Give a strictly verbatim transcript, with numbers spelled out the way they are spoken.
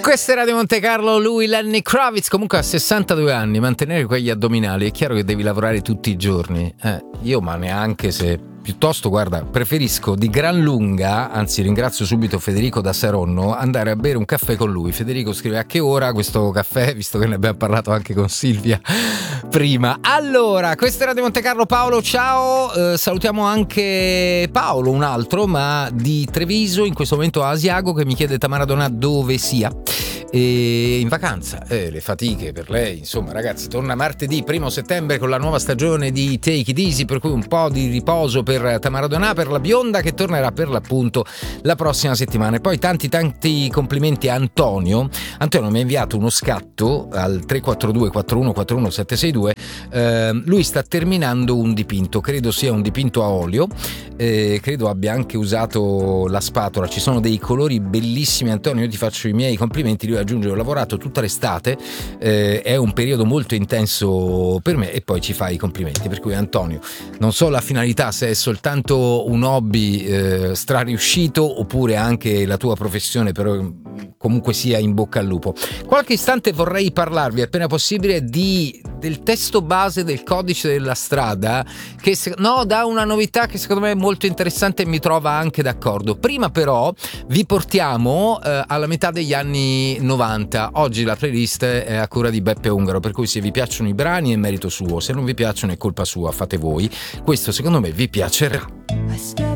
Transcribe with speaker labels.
Speaker 1: Questa è Radio Monte Carlo, lui Lenny Kravitz. Comunque a sessantadue anni mantenere quegli addominali è chiaro che devi lavorare tutti i giorni. Eh, io ma neanche se... Piuttosto, guarda, preferisco di gran lunga, anzi ringrazio subito Federico da Saronno, andare a bere un caffè con lui. Federico scrive: a che ora questo caffè, visto che ne abbiamo parlato anche con Silvia prima. Allora, questa è Radio Monte Carlo. Paolo, ciao. Eh, salutiamo anche Paolo, un altro, ma di Treviso, in questo momento a Asiago, che mi chiede Tamara Donà dove sia. E in vacanza, eh, le fatiche per lei, insomma ragazzi, torna martedì primo settembre con la nuova stagione di Take It Easy, per cui un po' di riposo per Tamara Donà, per la bionda che tornerà per l'appunto la prossima settimana. E poi tanti tanti complimenti a Antonio. Antonio mi ha inviato uno scatto al tre quattro due quattro uno quattro uno sette sei due. eh, lui sta terminando un dipinto, credo sia un dipinto a olio, eh, credo abbia anche usato la spatola, ci sono dei colori bellissimi. Antonio, io ti faccio i miei complimenti. Lui aggiunge: ho lavorato tutta l'estate, eh, è un periodo molto intenso per me, e poi ci fa i complimenti. Per cui Antonio, non so la finalità, se è soltanto un hobby eh, strariuscito oppure anche la tua professione, però comunque sia in bocca al lupo. Qualche istante vorrei parlarvi appena possibile di del testo base del codice della strada, che se, no, dà una novità che secondo me è molto interessante e mi trova anche d'accordo. Prima però vi portiamo eh, alla metà degli anni novanta. Oggi la playlist è a cura di Beppe Ungaro, per cui se vi piacciono i brani è merito suo, se non vi piacciono è colpa sua, fate voi. Questo secondo me vi piacerà.